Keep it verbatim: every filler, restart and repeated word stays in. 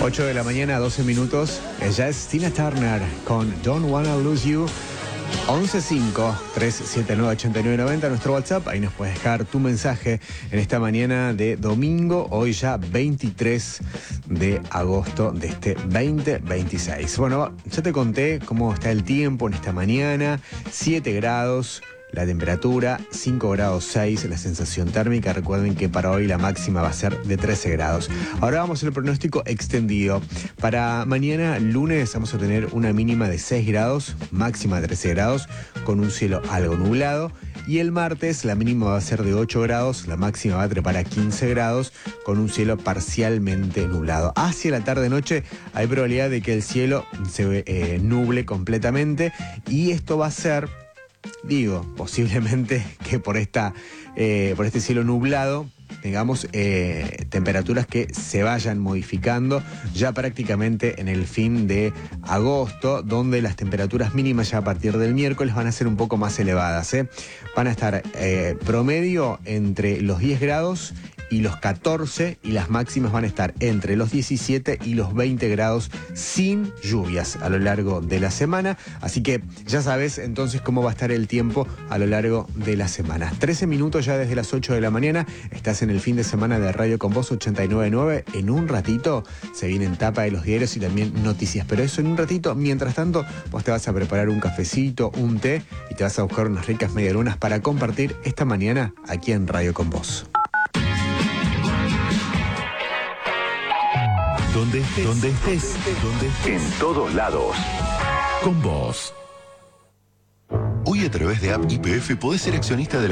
ocho de la mañana, doce minutos. Ella es Tina Turner con Don't Wanna Lose You. once cinco, tres siete nueve, ocho nueve nueve cero, nuestro WhatsApp. Ahí nos puedes dejar tu mensaje en esta mañana de domingo, hoy ya veintitrés de agosto de este veinte veintiséis. Bueno, ya te conté cómo está el tiempo en esta mañana. siete grados la temperatura, cinco grados seis la sensación térmica. Recuerden que para hoy la máxima va a ser de trece grados. Ahora vamos al pronóstico extendido. Para mañana lunes vamos a tener una mínima de seis grados, máxima de trece grados, con un cielo algo nublado. Y el martes la mínima va a ser de ocho grados, la máxima va a trepar a quince grados, con un cielo parcialmente nublado. Hacia la tarde-noche hay probabilidad de que el cielo se eh, nuble completamente, y esto va a ser, digo, posiblemente que por esta, eh, por este cielo nublado tengamos eh, temperaturas que se vayan modificando ya prácticamente en el fin de agosto, donde las temperaturas mínimas ya a partir del miércoles van a ser un poco más elevadas, ¿eh? Van a estar eh, promedio entre los diez grados y los catorce, y las máximas van a estar entre los diecisiete y los veinte grados, sin lluvias a lo largo de la semana. Así que ya sabes entonces cómo va a estar el tiempo a lo largo de la semana. trece minutos ya desde las ocho de la mañana. Estás en el fin de semana de Radio Con Vos ochenta y nueve nueve. En un ratito se vienen tapa de los diarios y también noticias, pero eso en un ratito. Mientras tanto, vos te vas a preparar un cafecito, un té, y te vas a buscar unas ricas medialunas para compartir esta mañana aquí en Radio Con Vos. Donde estés, donde estés, donde estés, en todos lados. Con vos. Hoy a través de App Y P F podés ser accionista de la